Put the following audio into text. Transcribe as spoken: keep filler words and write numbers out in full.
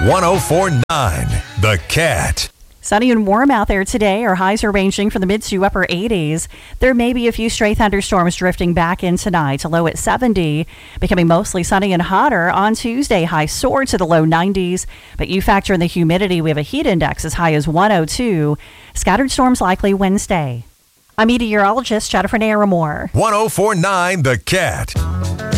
one oh four point nine The Cat. Sunny and warm out there today. Our highs are ranging from the mid to upper eighties. There may be a few stray thunderstorms drifting back in tonight. A low at seventy. Becoming mostly sunny and hotter on Tuesday. High soar to the low nineties. But you factor in the humidity. We have a heat index as high as one oh two. Scattered storms likely Wednesday. I'm meteorologist Jennifer Naramore. one oh four point nine The Cat.